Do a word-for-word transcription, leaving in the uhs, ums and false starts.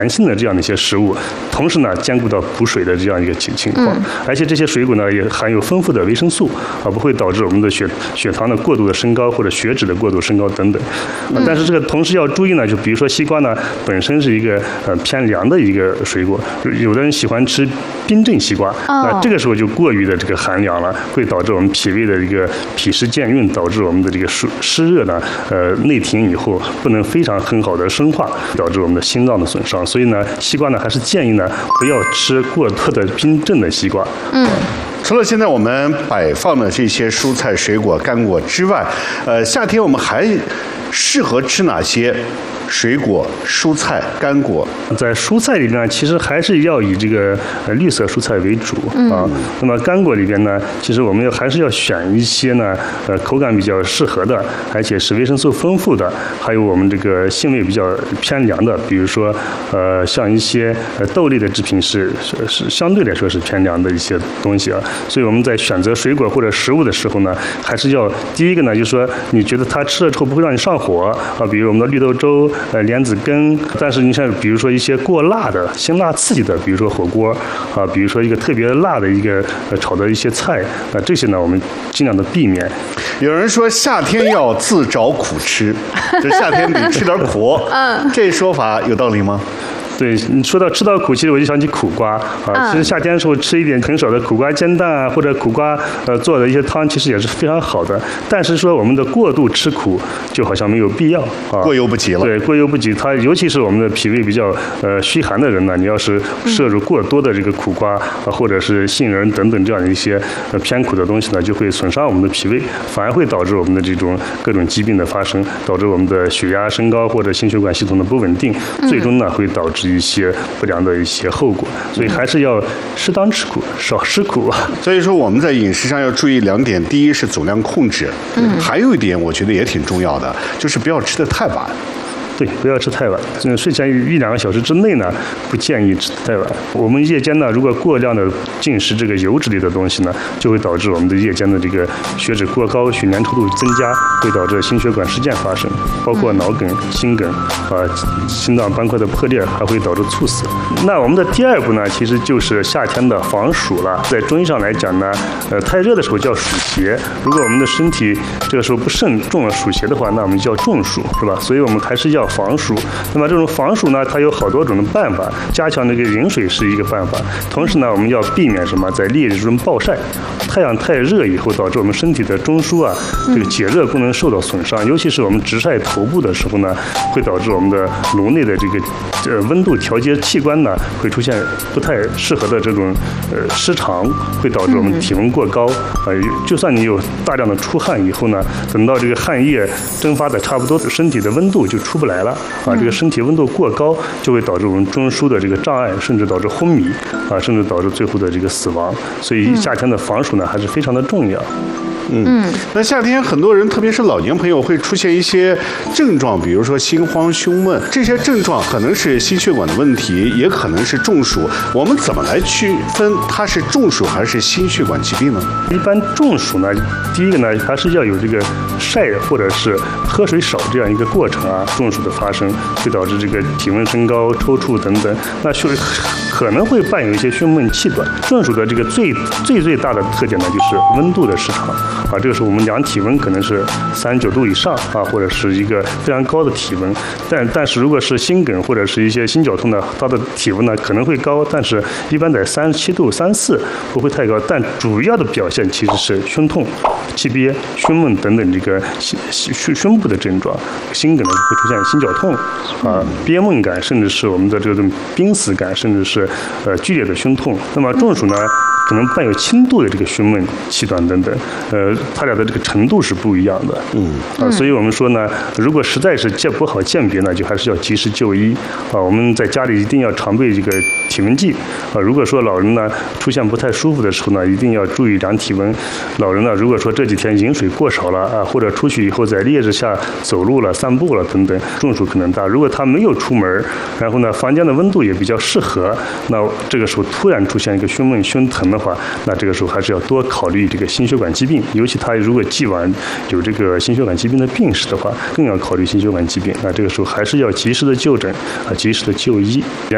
弹性的这样的一些食物，同时呢兼顾到补水的这样一个情情况，嗯、而且这些水果呢也含有丰富的维生素，啊，不会导致我们的血血糖的过度的升高或者血脂的过度升高等等。啊、但是这个同时要注意呢，就比如说西瓜呢本身是一个呃偏凉的一个水果，有的人喜欢吃冰镇西瓜，哦、那这个时候就过于的这个寒凉了，会导致我们脾胃的一个脾湿健运，导致我们的这个湿湿热呢呃内停以后不能非常很好的生化，导致我们的心脏的损伤。所以呢，西瓜呢还是建议呢不要吃过多的冰镇的西瓜。 嗯。 除了现在我们摆放的这些蔬菜、水果、干果之外，呃，夏天我们还适合吃哪些水果、蔬菜、干果？ 在蔬菜里面，其实还是要以这个呃绿色蔬菜为主啊。嗯、那么干果里边呢，其实我们要还是要选一些呢，呃，口感比较适合的，而且是维生素丰富的，还有我们这个性味比较偏凉的，比如说呃，像一些呃豆类的制品是是是相对来说是偏凉的一些东西啊。所以我们在选择水果或者食物的时候呢，还是要第一个呢，就是说你觉得它吃了之后不会让你上火啊，比如我们的绿豆粥、呃莲子羹。但是你像比如说一些过辣的、辛辣刺激的，比如说火锅啊，比如说一个特别辣的一个呃炒的一些菜，那这些呢我们尽量的避免。 有人说夏天要自找苦吃，这夏天得吃点苦，嗯，这说法有道理吗？ 对，你说到吃到苦，其实我就想起苦瓜啊。其实夏天的时候吃一点很少的苦瓜煎蛋啊，或者苦瓜呃做的一些汤，其实也是非常好的。但是说我们的过度吃苦，就好像没有必要啊。 过犹不及了。 对，过犹不及。它尤其是我们的脾胃比较呃虚寒的人呢，你要是摄入过多的这个苦瓜啊，或者是杏仁等等这样的一些呃偏苦的东西呢，就会损伤我们的脾胃，反而会导致我们的这种各种疾病的发生，导致我们的血压升高或者心血管系统的不稳定，最终呢会导致一些不良的一些后果，所以还是要适当吃苦，少吃苦。 所以说我们在饮食上要注意两点，第一是总量控制，嗯，还有一点我觉得也挺重要的，就是不要吃得太晚。 对，不要吃太晚。嗯，睡前一两个小时之内呢，不建议吃太晚。我们夜间呢，如果过量的进食这个油脂类的东西呢，就会导致我们的夜间的这个血脂过高，血粘稠度增加，会导致心血管事件发生，包括脑梗、心梗啊、心脏斑块的破裂，还会导致猝死。那我们的第二步呢，其实就是夏天的防暑了。在中医上来讲呢，呃，太热的时候叫暑邪。如果我们的身体这个时候不慎中了暑邪的话，那我们叫中暑，是吧？所以我们还是要防暑。那么这种防暑呢，它有好多种的办法，加强这个饮水是一个办法。同时呢，我们要避免什么，在烈日中暴晒。太阳太热以后，导致我们身体的中枢啊，这个解热功能受到损伤。尤其是我们直晒头部的时候呢，会导致我们的颅内的这个呃温度调节器官呢，会出现不太适合的这种呃失常，会导致我们体温过高。呃，就算你有大量的出汗以后呢，等到这个汗液蒸发的差不多，身体的温度就出不来了啊。这个身体温度过高，就会导致我们中枢的这个障碍，甚至导致昏迷啊，甚至导致最后的这个死亡。所以夏天的防暑呢，还是非常的重要。 嗯，那夏天很多人，特别是老年朋友，会出现一些症状，比如说心慌、胸闷，这些症状可能是心血管的问题，也可能是中暑。我们怎么来区分它是中暑还是心血管疾病呢？ 一般中暑呢，第一个呢，还是要有这个晒或者是喝水少这样一个过程啊，中暑的发生会导致这个体温升高、抽搐等等，那就可能会伴有一些胸闷气短。中暑的这个最最最大的特点呢，就是温度的失常。啊，这个时候我们量体温可能是三十九度以上啊，或者是一个非常高的体温。但但是如果是心梗或者是一些心绞痛的，它的体温呢可能会高，但是一般在三十七度、三四不会太高。但主要的表现其实是胸痛、气憋、胸闷等等这个胸胸部的症状。心梗呢会出现心绞痛啊、憋闷感，甚至是我们的这种濒死感，甚至是呃剧烈的胸痛。那么中暑呢，可能伴有轻度的这个胸闷、气短等等，呃，它俩的这个程度是不一样的。嗯，啊，所以我们说呢，如果实在是鉴不好鉴别呢，就还是要及时就医。啊，我们在家里一定要常备这个体温计。啊，如果说老人呢出现不太舒服的时候呢，一定要注意量体温。老人呢，如果说这几天饮水过少了啊，或者出去以后在烈日下走路了、散步了等等，中暑可能大。如果他没有出门，然后呢，房间的温度也比较适合，那这个时候突然出现一个胸闷、胸疼的话，那这个时候还是要多考虑这个心血管疾病，尤其他如果既往有这个心血管疾病的病史的话，更要考虑心血管疾病。那这个时候还是要及时的就诊啊，及时的就医。